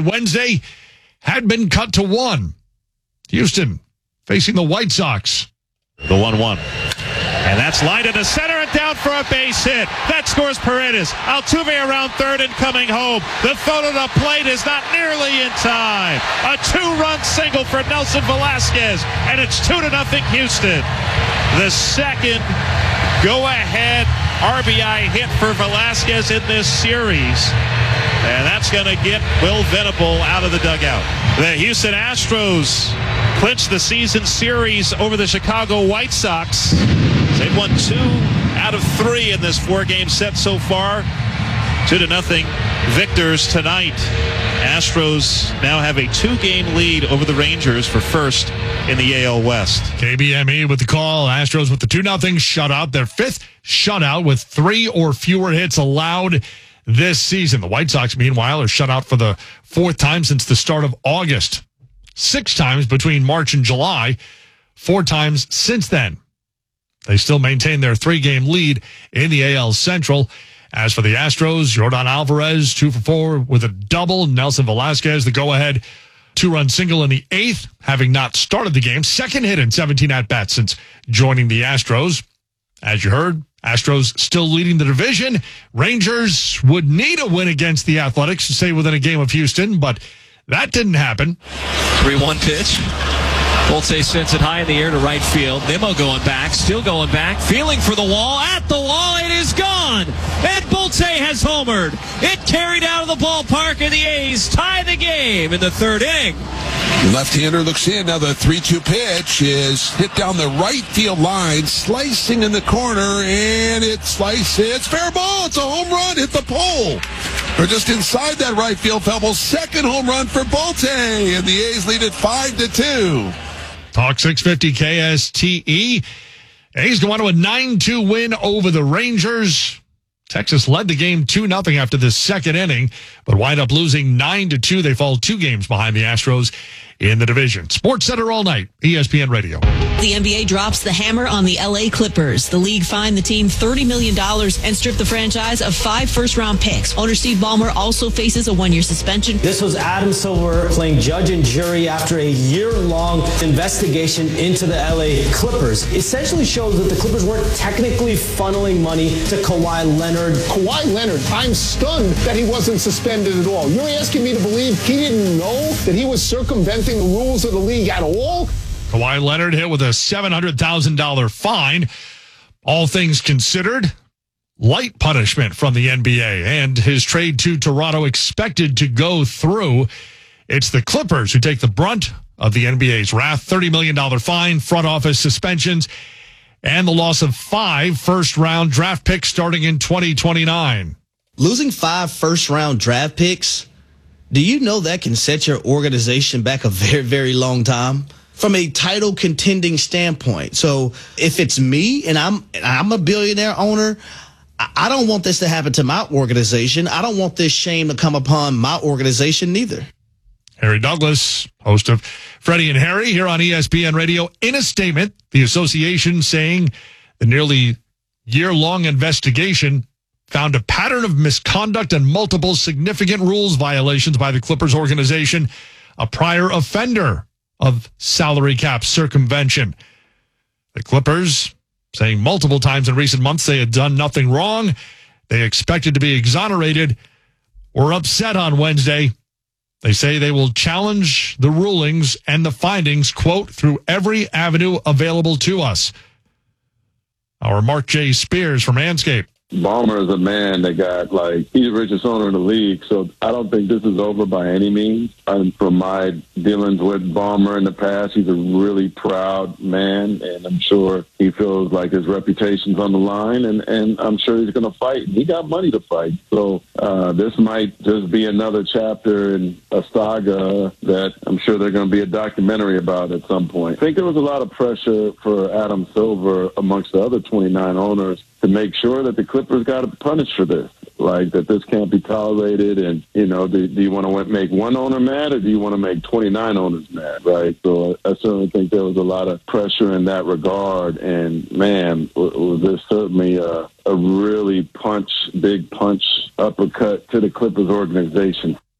on Wednesday had been cut to 1. Houston facing the White Sox. The 1-1. And that's lined into center and down for a base hit. That scores Paredes. Altuve around third and coming home. The throw to the plate is not nearly in time. A 2-run single for Nelson Velasquez, and it's 2-0 Houston. The second go-ahead RBI hit for Velasquez in this series. And that's going to get Will Venable out of the dugout. The Houston Astros clinched the season series over the Chicago White Sox. They've won 2 out of 3 in this 4-game set so far. 2-0 victors tonight. Astros now have a 2-game lead over the Rangers for first in the AL West. KBME with the call. Astros with the 2-0 shutout. Their 5th shutout with 3 or fewer hits allowed this season. The White Sox, meanwhile, are shut out for the 4th time since the start of August. 6 times between March and July. 4 times since then. They still maintain their 3-game lead in the AL Central. As for the Astros, Yordan Alvarez, 2 for 4 with a double. Nelson Velasquez, the go-ahead 2-run single in the 8th, having not started the game. 2nd hit in 17 at-bats since joining the Astros. As you heard, Astros still leading the division. Rangers would need a win against the Athletics to stay within a game of Houston, but that didn't happen. 3-1 pitch. Bolte sends it high in the air to right field. Nimmo going back, still going back, feeling for the wall. At the wall, it is gone. And Bolte has homered. It carried out of the ballpark, and the A's tie the game in the 3rd inning. The left-hander looks in. Now the 3-2 pitch is hit down the right field line, slicing in the corner, and it slices. It's fair ball. It's a home run. Hit the pole. Or just inside that right field pebble. 2nd home run for Bolte, and the A's lead it 5-2. Talk 650 KSTE. A's go on to a 9-2 win over the Rangers. Texas led the game 2-0 after the 2nd inning, but wind up losing 9-2. They fall 2 games behind the Astros in the division. Sports Center all night, ESPN Radio. The NBA drops the hammer on the LA Clippers. The league fined the team $30 million and stripped the franchise of 5 first-round picks. Owner Steve Ballmer also faces a 1-year suspension. This was Adam Silver playing judge and jury after a year-long investigation into the LA Clippers. Essentially shows that the Clippers weren't technically funneling money to Kawhi Leonard. Kawhi Leonard, I'm stunned that he wasn't suspended at all. You're asking me to believe he didn't know that he was circumventing the rules of the league at all? Kawhi Leonard hit with a $700,000 fine. All things considered, light punishment from the NBA, and his trade to Toronto expected to go through. It's the Clippers who take the brunt of the NBA's wrath. $30 million fine, front office suspensions, and the loss of 5 first-round draft picks starting in 2029. Losing 5 first-round draft picks, do you know that can set your organization back a very, very long time? From a title contending standpoint. So if it's me and I'm a billionaire owner, I don't want this to happen to my organization. I don't want this shame to come upon my organization neither. Harry Douglas, host of Freddie and Harry here on ESPN Radio, in a statement, the association saying the nearly year-long investigation found a pattern of misconduct and multiple significant rules violations by the Clippers organization, a prior offender of salary cap circumvention. The Clippers saying multiple times in recent months they had done nothing wrong. They expected to be exonerated, were upset on Wednesday. They say they will challenge the rulings and the findings, quote, through every avenue available to us. Our Mark J. Spears from Manscaped. Ballmer is a man that got, he's the richest owner in the league, so I don't think this is over by any means. From my dealings with Ballmer in the past, he's a really proud man, and I'm sure he feels like his reputation's on the line, and I'm sure he's going to fight. He got money to fight, so this might just be another chapter in a saga that I'm sure they're going to be a documentary about at some point. I think there was a lot of pressure for Adam Silver amongst the other 29 owners to make sure that the Clippers got punished for this, that this can't be tolerated. And, do you want to make one owner mad or do you want to make 29 owners mad, right? So I certainly think there was a lot of pressure in that regard. And, man, was this certainly a really big punch uppercut to the Clippers organization.